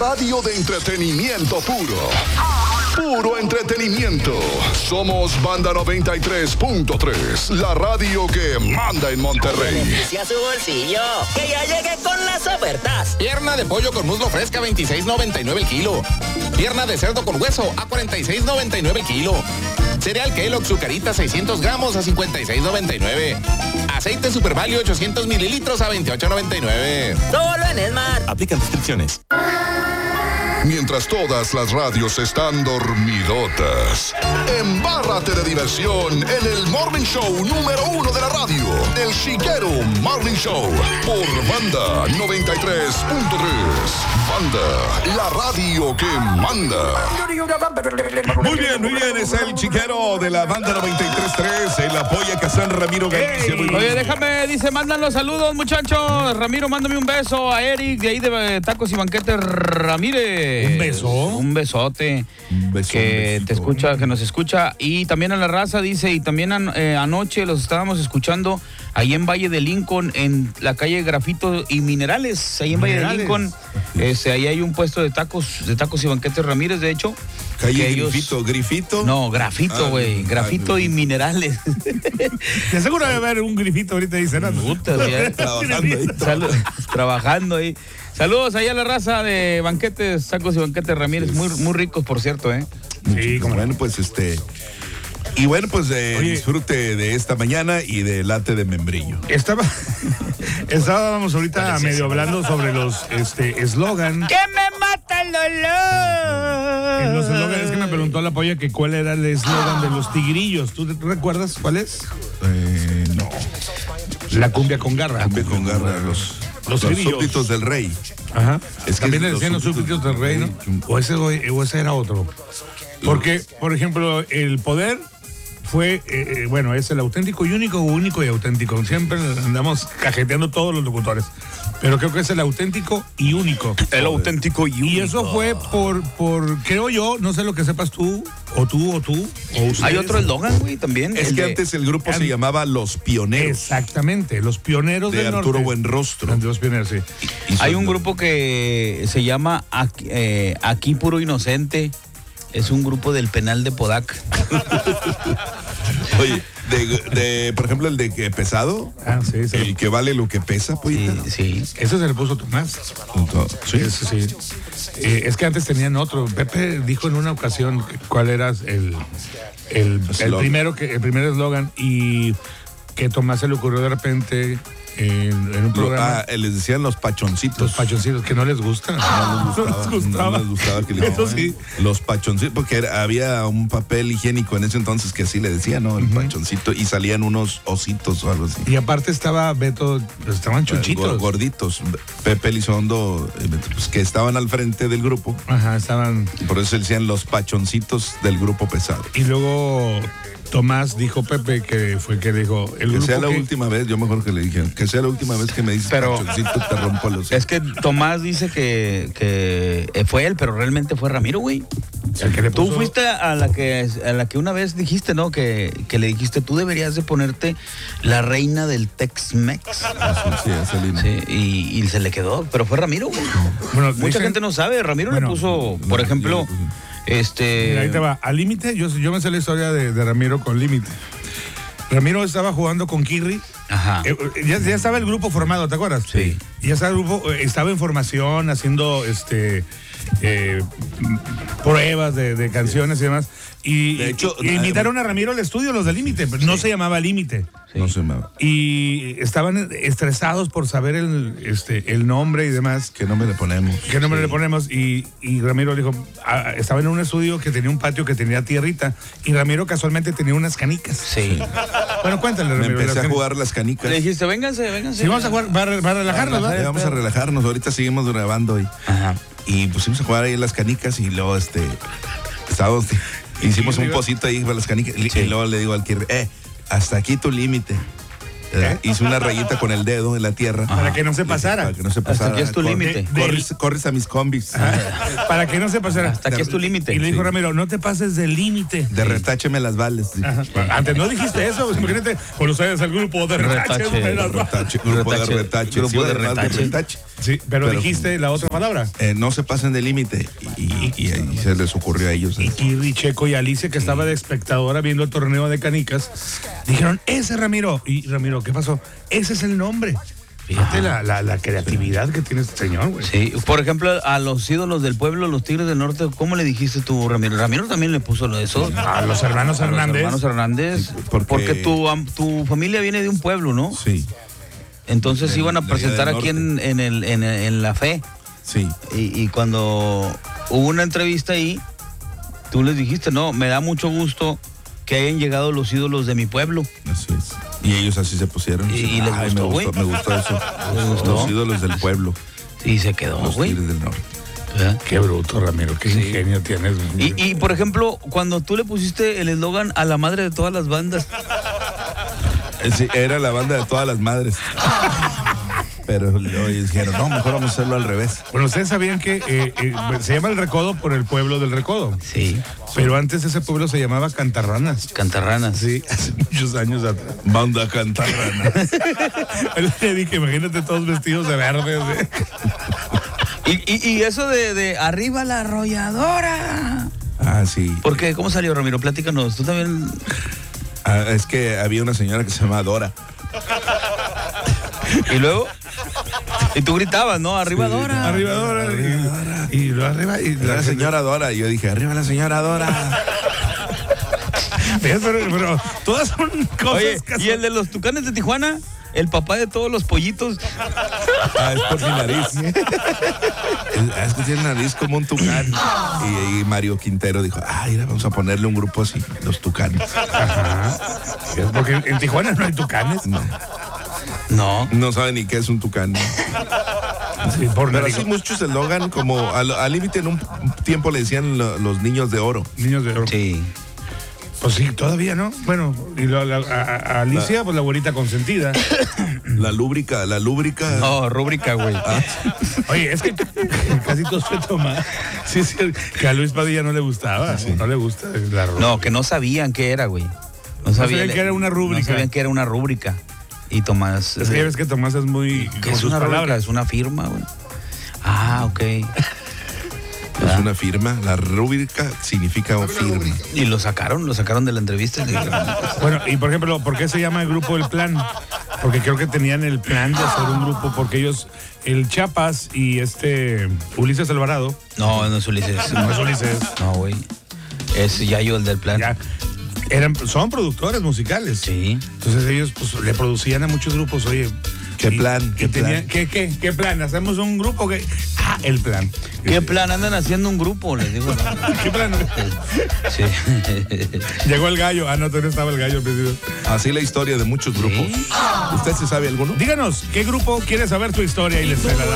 radio de entretenimiento puro. Puro entretenimiento. Somos Banda 93.3, la radio que manda en Monterrey. Beneficia su bolsillo, que ya llegué con las ofertas. Pierna de pollo con muslo fresca, $26.99 el kilo. Pierna de cerdo con hueso, a $46.99 el kilo. Cereal Kellogg's Zucarita 600 gramos a $56.99. Aceite Super Value 800 mililitros a $28.99. Solo en Smart. Aplican restricciones. Mientras todas las radios están dormidotas, embárrate de diversión en el Morning Show número 1 de la radio, El Chiquero Morning Show, por Banda 93.3. Banda, la radio que manda. Muy bien, es el Chiquero de la Banda 93.3, el apoya a San Ramiro Galicia. Oye, déjame, dice, mandan los saludos, muchachos. Ramiro, mándame un beso a Eric, de ahí de Tacos y Banquetes Ramírez. ¿Un beso? Un besote. Que te escucha, que nos escucha. Y también a la raza, dice, y también anoche los estábamos escuchando ahí en Valle de Lincoln, en la calle Grafito y Minerales, ahí en Valle de Lincoln. Ahí hay un puesto de tacos y Banquetes Ramírez, de hecho. Calle Grifito. No, Grafito, güey. Grafito y Minerales. Te aseguro de haber un grifito ahorita ahí cenando. Trabajando ahí. Saludos ahí a la raza de Banquetes, Tacos y Banquetes Ramírez. Muy, muy ricos, por cierto, ¿eh? Sí, como bueno, pues Y bueno, pues disfrute de esta mañana y de late de membrillo. Estábamos ahorita medio hablando sobre los eslogan. ¡Que me mata el dolor! En los eslóganes es que me preguntó la polla que cuál era el eslogan de los tigrillos. ¿Tú recuerdas cuál es? No. La cumbia con garra. Cumbia con garra, los súbditos del rey. Ajá. Es que también le decían los súbditos del rey, ¿no? O ese era otro. Porque, por ejemplo, el poder fue, es el auténtico y único y auténtico. Siempre andamos cajeteando todos los locutores. Pero creo que es el auténtico y único. El auténtico y único. Y eso fue por creo yo, no sé lo que sepas tú, o ustedes. Hay otro eslogan, güey, también. Es que antes el grupo se llamaba Los Pioneros. Exactamente, Los Pioneros de Arturo Norte. Buenrostro. Los Pioneros, sí. Hay un grupo que se llama Aquí Puro Inocente. Es un grupo del penal de Podac. Oye, por ejemplo, el de que pesado. Ah, sí. El que vale lo que pesa, pues. Sí. Eso se le puso Tomás. Sí. Eso sí. Es que antes tenían otro. Pepe dijo en una ocasión cuál era el primer eslogan y que Tomás se le ocurrió de repente en un programa. Les decían los pachoncitos. Los pachoncitos, que no les gustan. No les gustaba que le Eso sí. Los pachoncitos, porque había un papel higiénico en ese entonces que así le decía, ¿no? El pachoncito, y salían unos ositos o algo así. Y aparte estaba Beto, estaban chuchitos. Gorditos. Pepe Elizondo, pues, que estaban al frente del grupo. Ajá, estaban. Por eso decían los pachoncitos del grupo pesado. Y luego Tomás dijo Pepe que fue que dijo que sea la última vez, yo mejor que le dije, que sea la última vez que me dices pachoncito, te rompo los. Es que Tomás dice que fue él, pero realmente fue Ramiro, güey. Tú fuiste a la que una vez dijiste, ¿no? Que le dijiste, tú deberías de ponerte la reina del Tex-Mex. Sí, esa línea. Sí, y se le quedó, pero fue Ramiro, güey. Bueno, mucha gente no sabe, Ramiro le puso, por ejemplo, Mira, ahí te va, al Límite, yo me sé la historia de Ramiro con Límite. Ramiro estaba jugando con Kirri. Ajá. Ya estaba el grupo formado, ¿te acuerdas? Sí. Ya estaba el grupo, estaba en formación, haciendo pruebas de canciones y demás. Y de hecho, invitaron a Ramiro al estudio, los de Límite, pero no se llamaba Límite. Sí. No se llamaba. Y estaban estresados por saber el nombre y demás. ¿Qué nombre le ponemos? ¿Qué nombre le ponemos? Y Ramiro dijo, estaba en un estudio que tenía un patio que tenía tierrita, y Ramiro casualmente tenía unas canicas. Sí. Bueno, cuéntale, Ramiro. Empecé a jugar las canicas. Le dijiste, vénganse. Sí, vamos a jugar, va a relajarnos, ¿verdad? Vamos a relajarnos, ahorita seguimos grabando hoy. Ajá. Y pusimos a jugar ahí las canicas y luego hicimos un pocito ahí para las canicas. Sí. Y luego le digo al Kirri, hasta aquí tu límite. Hice una rayita con el dedo en la tierra. Para que no se pasara. Para que no se pasara. Hasta aquí es tu límite. Corres a mis combis. Para que no se pasara. Hasta aquí es tu límite. Y le dijo Ramiro, no te pases del límite. De retache me las vales. Antes no dijiste eso, pues, imagínate, cuando sabes al grupo de retache. Grupo de retache. Sí, pero dijiste la otra palabra. No se pasen del límite. Y ahí se les ocurrió a ellos. Y Kirby, Checo y Alicia, que estaba de espectadora viendo el torneo de canicas, dijeron, ese Ramiro. Y Ramiro, ¿qué pasó? Ese es el nombre. Fíjate la creatividad que tiene este señor, güey. Sí, por ejemplo, a los ídolos del pueblo, los Tigres del Norte, ¿cómo le dijiste tú, Ramiro? Ramiro también le puso eso. A los hermanos Hernández. Los hermanos Hernández, sí, porque tu familia viene de un pueblo, ¿no? Sí. Entonces iban a presentar aquí en la fe. Sí. Y cuando hubo una entrevista ahí, tú les dijiste, no, me da mucho gusto que hayan llegado los ídolos de mi pueblo. Así es. Y ellos así se pusieron. Y les gustó, güey. Me gustó eso. Los ídolos del pueblo. Y se quedó, güey. Los Tigres del Norte. Qué bruto, Ramiro, qué ingenio tienes. Y por ejemplo, cuando tú le pusiste el eslogan a la madre de todas las bandas. Sí, era la banda de todas las madres. Pero luego dijeron, no, mejor vamos a hacerlo al revés. Bueno, ustedes sabían que se llama El Recodo por el pueblo del Recodo. Sí. Pero antes ese pueblo se llamaba Cantarranas. Cantarranas. Sí, hace muchos años atrás. Banda Cantarranas. Le dije, imagínate todos vestidos de verde. Y eso de arriba la arrolladora. Ah, sí. ¿Por qué? ¿Cómo salió, Ramiro? Platícanos. Tú también. Es que había una señora que se llama Dora. ¿Y luego? Y tú gritabas, ¿no? Arriba Dora. Arriba Dora. Y lo arriba. Y la señora Dora. Y yo dije, arriba la señora Dora. Pero todas son cosas. Oye, ¿y el de los Tucanes de Tijuana? El papá de todos los pollitos. Es por mi nariz. Es que tiene nariz como un tucán. Y Mario Quintero dijo, mira, vamos a ponerle un grupo así, los Tucanes. Ajá. Porque en Tijuana no hay tucanes. No saben ni qué es un tucán. Sí, pero así muchos eslogan como al límite en un tiempo le decían los niños de oro. Niños de oro. Sí. Pues sí, todavía, ¿no? Bueno, y a Alicia, pues la abuelita consentida. La lúbrica. No, rúbrica, güey. Oye, es que casi todo se toma. Sí, que a Luis Padilla no le gustaba. Sí. No le gusta la rúbrica. No, que no sabían qué era, güey. No sabían que era una rúbrica. No sabían que era una rúbrica. Y Tomás. Es que ves que Tomás es muy. ¿Qué es una palabra? Es una firma, güey. Ok. Es una firma, la rúbrica significa firma. Y lo sacaron de la entrevista. Bueno, y por ejemplo, ¿por qué se llama el grupo El Plan? Porque creo que tenían el plan de hacer un grupo, porque ellos, el Chapas y Ulises Alvarado. No es Ulises. No es Ulises. No, güey. Es Yayo el del plan. Ya. Son productores musicales. Sí. Entonces ellos pues le producían a muchos grupos, oye. ¿Qué plan? ¿Qué plan? Hacemos un grupo que... El plan. ¿Qué plan? Andan haciendo un grupo, les digo. ¿Qué plan? Sí. Llegó el gallo. No, todavía estaba el gallo al principio. Así la historia de muchos grupos. ¿Sí? ¿Usted se sabe alguno? Díganos, ¿qué grupo quiere saber tu historia? Y les la